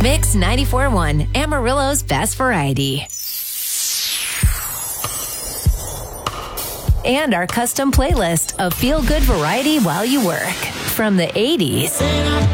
Mix 94.1, Amarillo's best variety. And our custom playlist of feel-good variety while you work. From the 80s